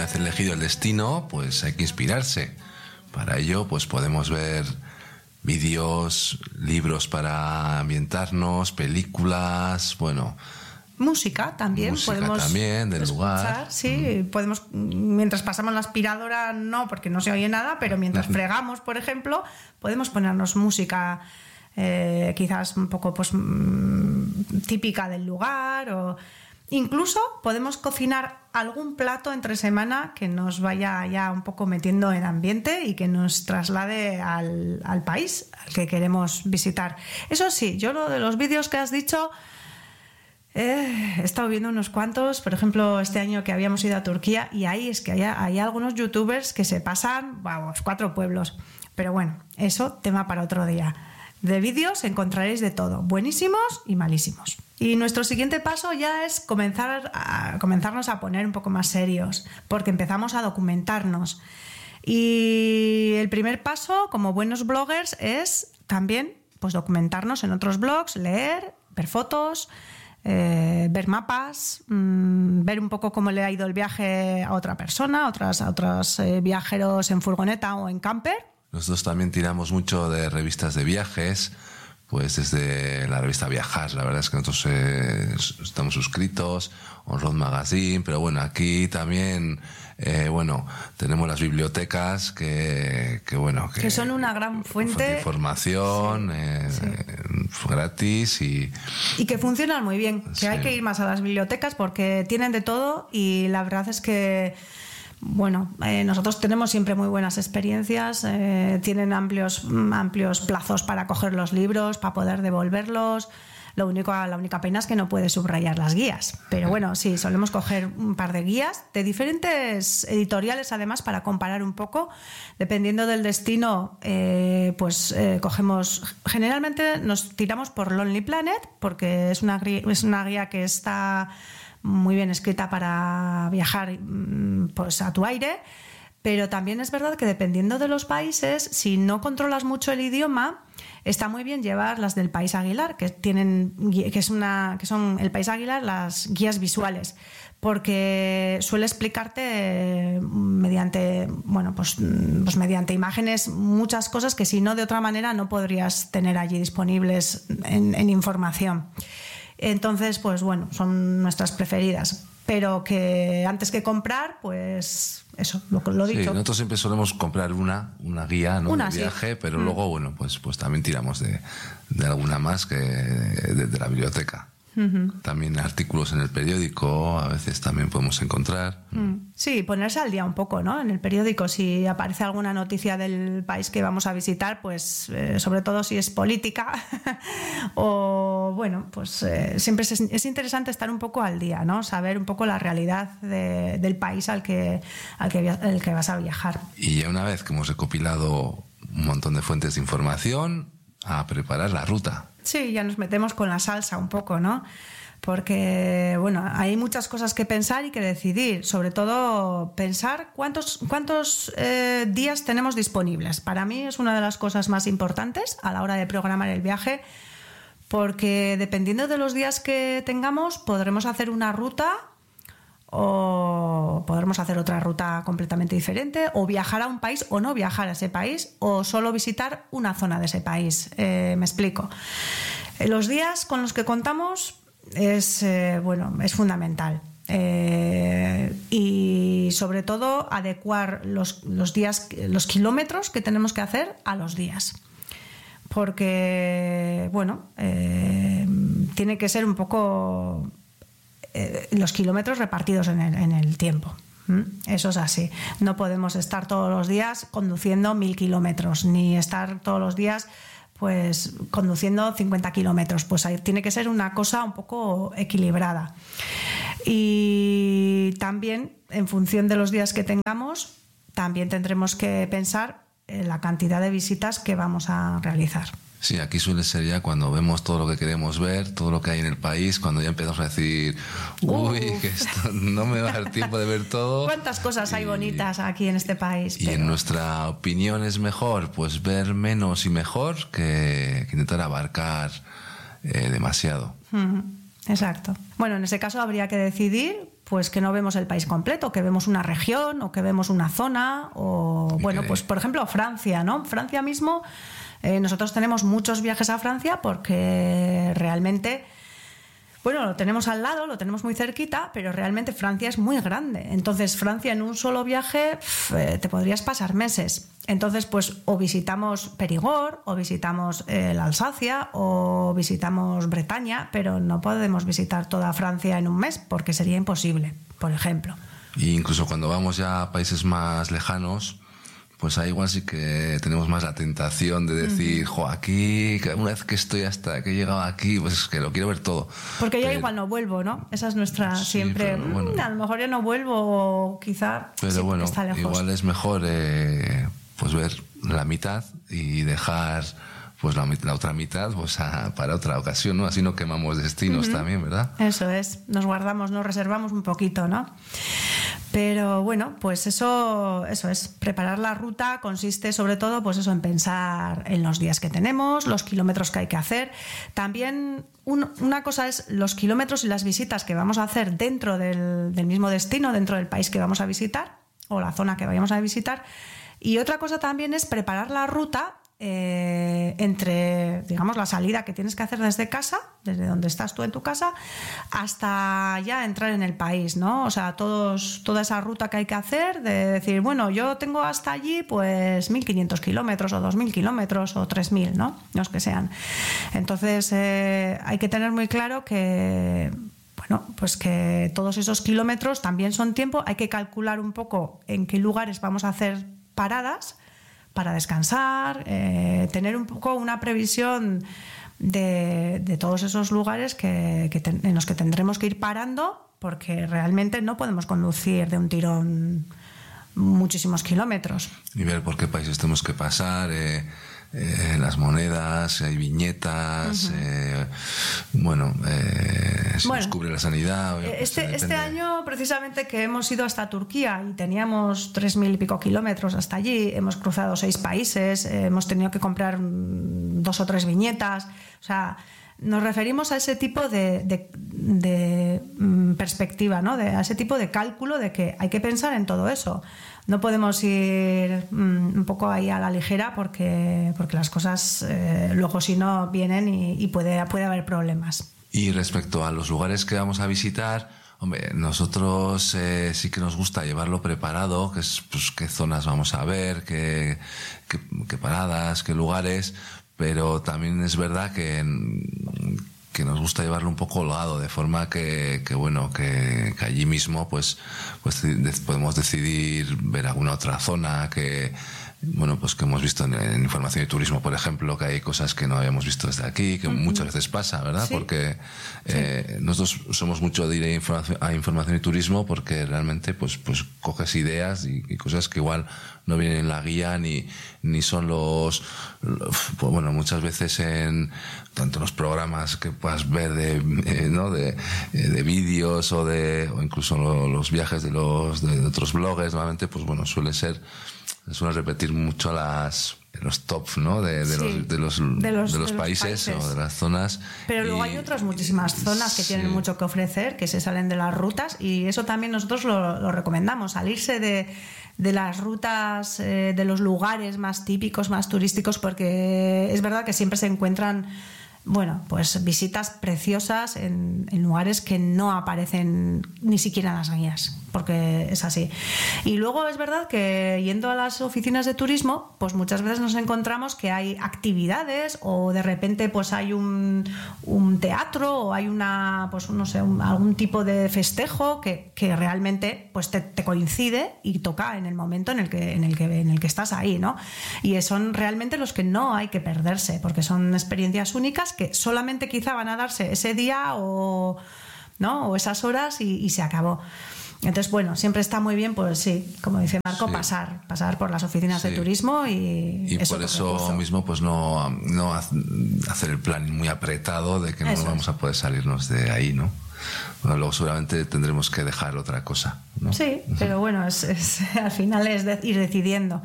una vez elegido el destino, pues hay que inspirarse. Para ello, pues podemos ver vídeos, libros para ambientarnos, películas, bueno... Música también, podemos también del escuchar, lugar. Sí, podemos, mientras pasamos la aspiradora no, porque no se oye nada, pero mientras fregamos, por ejemplo, podemos ponernos música quizás un poco pues típica del lugar, o incluso podemos cocinar algún plato entre semana que nos vaya ya un poco metiendo en ambiente y que nos traslade al país al que queremos visitar. Eso sí, yo lo de los vídeos que has dicho... he estado viendo unos cuantos, por ejemplo, este año que habíamos ido a Turquía, y ahí es que hay algunos youtubers que se pasan, vamos, 4 pueblos. Pero bueno, eso tema para otro día. De vídeos encontraréis de todo, buenísimos y malísimos. Y nuestro siguiente paso ya es comenzarnos a poner un poco más serios, porque empezamos a documentarnos. Y el primer paso, como buenos bloggers, es también pues documentarnos en otros blogs, leer, ver fotos, ver mapas, ver un poco cómo le ha ido el viaje a otra persona, a otros viajeros en furgoneta o en camper. Nosotros también tiramos mucho de revistas de viajes, pues desde la revista Viajar, la verdad es que nosotros estamos suscritos, On Road Magazine, pero bueno, aquí también tenemos las bibliotecas que son una gran fuente de información, gratis y que funcionan muy bien, que hay que ir más a las bibliotecas porque tienen de todo, y la verdad es que nosotros tenemos siempre muy buenas experiencias, tienen amplios plazos para coger los libros, para poder devolverlos. La única pena es que no puedes subrayar las guías, pero bueno, sí, solemos coger un par de guías de diferentes editoriales, además, para comparar un poco. Dependiendo del destino, cogemos, generalmente nos tiramos por Lonely Planet, porque es una guía que está muy bien escrita para viajar pues a tu aire. Pero también es verdad que dependiendo de los países, si no controlas mucho el idioma, está muy bien llevar las del País Aguilar, que son el País Aguilar, las guías visuales, porque suele explicarte mediante imágenes muchas cosas que si no de otra manera no podrías tener allí disponibles en información. Entonces, son nuestras preferidas. Pero que antes que comprar, pues eso, lo dicho. Sí, nosotros siempre solemos comprar una guía, ¿no? De viaje, sí. Pero luego, pues también tiramos de alguna más que de la biblioteca. Uh-huh. También artículos en el periódico, a veces también podemos encontrar. Sí, ponerse al día un poco, ¿no? En el periódico, si aparece alguna noticia del país que vamos a visitar, pues sobre todo si es política o siempre es interesante estar un poco al día, ¿no? Saber un poco la realidad del país al que vas a viajar. Y ya una vez que hemos recopilado un montón de fuentes de información, a preparar la ruta. Sí, ya nos metemos con la salsa un poco, ¿no? Porque, hay muchas cosas que pensar y que decidir. Sobre todo, pensar cuántos días tenemos disponibles. Para mí es una de las cosas más importantes a la hora de programar el viaje, porque dependiendo de los días que tengamos, podremos hacer una ruta o podremos hacer otra ruta completamente diferente, o viajar a un país o no viajar a ese país, o solo visitar una zona de ese país. Me explico. Los días con los que contamos es fundamental. Y sobre todo adecuar los días, los kilómetros que tenemos que hacer a los días. Porque, tiene que ser un poco los kilómetros repartidos en el tiempo. Eso es así. No podemos estar todos los días conduciendo 1000 kilómetros, ni estar todos los días pues conduciendo 50 kilómetros. Pues ahí tiene que ser una cosa un poco equilibrada. Y también, en función de los días que tengamos, también tendremos que pensar en la cantidad de visitas que vamos a realizar. Sí, aquí suele ser ya cuando vemos todo lo que queremos ver, todo lo que hay en el país, cuando ya empezamos a decir, que esto no me va a dar tiempo de ver todo. ¿Cuántas cosas hay bonitas aquí en este país? Y en nuestra opinión es mejor pues ver menos y mejor que intentar abarcar demasiado. Exacto. Bueno, en ese caso habría que decidir pues que no vemos el país completo, que vemos una región o que vemos una zona o, bueno, pues por ejemplo Francia, ¿no? Francia mismo, nosotros tenemos muchos viajes a Francia porque realmente, bueno, lo tenemos al lado, lo tenemos muy cerquita, pero realmente Francia es muy grande. Entonces, Francia en un solo viaje te podrías pasar meses. Entonces, pues o visitamos Perigord, o visitamos la Alsacia, o visitamos Bretaña, pero no podemos visitar toda Francia en un mes porque sería imposible, por ejemplo. Y incluso cuando vamos ya a países más lejanos, pues ahí igual sí que tenemos más la tentación de decir, jo, aquí, una vez que estoy hasta que he llegado aquí, pues es que lo quiero ver todo. Porque ya igual no vuelvo, ¿no? Esa es nuestra Sí, siempre, pero bueno. a lo mejor ya no vuelvo, o quizá Pero sí, bueno, está lejos. igual es mejor pues ver la mitad y dejar pues la otra mitad pues para otra ocasión, ¿no? Así no quemamos destinos también, ¿verdad? Eso es, nos guardamos, nos reservamos un poquito, ¿no? Pero bueno, pues eso es, preparar la ruta consiste sobre todo pues eso, en pensar en los días que tenemos, los kilómetros que hay que hacer. También una cosa es los kilómetros y las visitas que vamos a hacer dentro del mismo destino, dentro del país que vamos a visitar o la zona que vayamos a visitar. Y otra cosa también es preparar la ruta entre, digamos, la salida que tienes que hacer desde casa, desde donde estás tú en tu casa, hasta ya entrar en el país, ¿no? O sea, toda esa ruta que hay que hacer, de decir, bueno, yo tengo hasta allí pues 1.500 kilómetros o 2.000 kilómetros o 3.000, ¿no? Los que sean. Entonces, hay que tener muy claro que, bueno, pues que todos esos kilómetros también son tiempo, hay que calcular un poco en qué lugares vamos a hacer paradas para descansar, tener un poco una previsión de todos esos lugares en los que tendremos que ir parando, porque realmente no podemos conducir de un tirón muchísimos kilómetros. Y ver por qué países tenemos que pasar, las monedas, hay viñetas, si nos cubre la sanidad. Este año, precisamente, que hemos ido hasta Turquía y teníamos 3.000 y pico kilómetros hasta allí, hemos cruzado 6 países, hemos tenido que comprar 2 o 3 viñetas, o sea, nos referimos a ese tipo de perspectiva, ¿no? A ese tipo de cálculo de que hay que pensar en todo eso. No podemos ir un poco ahí a la ligera porque las cosas luego si no vienen y puede haber problemas. Y respecto a los lugares que vamos a visitar, hombre, nosotros sí que nos gusta llevarlo preparado, que es pues, qué zonas vamos a ver, qué paradas, qué lugares, pero también es verdad que nos gusta llevarlo un poco holgado, de forma que allí mismo pues podemos decidir ver alguna otra zona que hemos visto en información y turismo, por ejemplo, que hay cosas que no habíamos visto desde aquí, que muchas veces pasa, ¿verdad? Sí. Porque nosotros somos mucho de ir a información y turismo porque realmente pues coges ideas y cosas que igual no vienen en la guía ni son muchas veces tanto en los programas que puedas ver de vídeos o incluso los viajes de otros bloggers, normalmente suele repetir mucho los tops, ¿no? de los países o de las zonas. Pero luego hay otras muchísimas zonas que tienen mucho que ofrecer, que se salen de las rutas, y eso también nosotros lo recomendamos, salirse de las rutas, de los lugares más típicos, más turísticos, porque es verdad que siempre se encuentran pues visitas preciosas en lugares que no aparecen ni siquiera en las guías, porque es así. Y luego es verdad que yendo a las oficinas de turismo, pues muchas veces nos encontramos que hay actividades o de repente pues hay un teatro o hay algún tipo de festejo que realmente pues te coincide y toca en el momento en el que estás ahí, ¿no? Y son realmente los que no hay que perderse, porque son experiencias únicas que solamente quizá van a darse ese día o esas horas y se acabó. Entonces, siempre está muy bien, pues sí, como dice Marco, pasar por las oficinas de turismo y por eso mismo, pues no hacer el plan muy apretado de que no vamos a poder salirnos de ahí, ¿no? Bueno, luego seguramente tendremos que dejar otra cosa, ¿no? Sí, pero al final es ir decidiendo.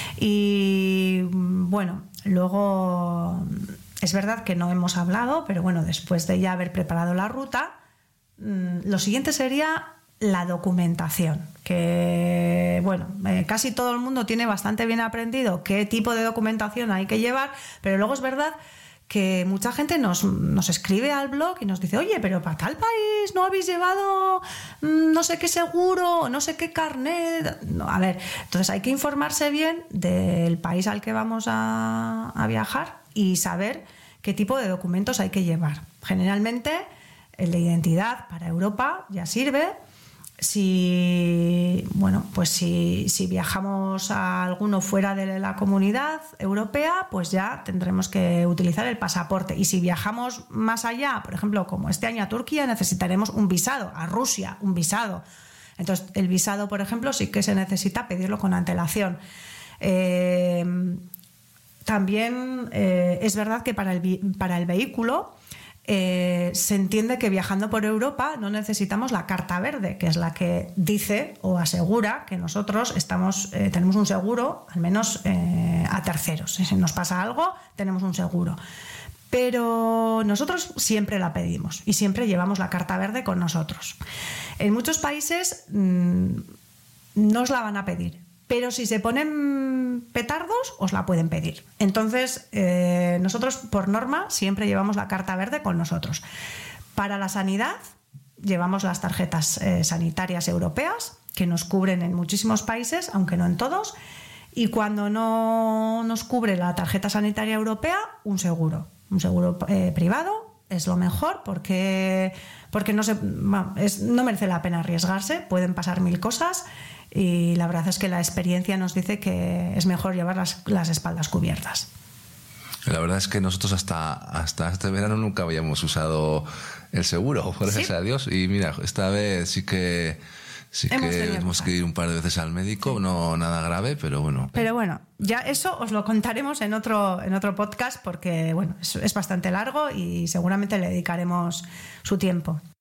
Y luego es verdad que no hemos hablado, pero después de ya haber preparado la ruta, lo siguiente sería la documentación, que bueno, casi todo el mundo tiene bastante bien aprendido qué tipo de documentación hay que llevar, pero luego es verdad que mucha gente nos escribe al blog y nos dice, oye, pero para tal país no habéis llevado no sé qué seguro, no sé qué carnet. No, a ver, entonces hay que informarse bien del país al que vamos a viajar y saber qué tipo de documentos hay que llevar. Generalmente el de identidad para Europa ya sirve. Si viajamos a alguno fuera de la comunidad europea, pues ya tendremos que utilizar el pasaporte. Y si viajamos más allá, por ejemplo, como este año a Turquía, necesitaremos un visado, a Rusia, un visado. Entonces, el visado, por ejemplo, sí que se necesita pedirlo con antelación. También es verdad que para el vehículo se entiende que viajando por Europa no necesitamos la carta verde, que es la que dice o asegura que nosotros tenemos un seguro, al menos a terceros. Si nos pasa algo, tenemos un seguro. Pero nosotros siempre la pedimos y siempre llevamos la carta verde con nosotros. En muchos países no os la van a pedir, pero si se ponen petardos, os la pueden pedir. Entonces, nosotros, por norma, siempre llevamos la carta verde con nosotros. Para la sanidad, llevamos las tarjetas sanitarias europeas, que nos cubren en muchísimos países, aunque no en todos. Y cuando no nos cubre la tarjeta sanitaria europea, un seguro. Un seguro privado es lo mejor porque no merece la pena arriesgarse, pueden pasar mil cosas. Y la verdad es que la experiencia nos dice que es mejor llevar las espaldas cubiertas. La verdad es que nosotros hasta este verano nunca habíamos usado el seguro, gracias a Dios. Y mira, esta vez sí que hemos que ir un par de veces al médico, no nada grave, pero bueno. Pero bueno, ya eso os lo contaremos en otro podcast porque bueno, es bastante largo y seguramente le dedicaremos su tiempo.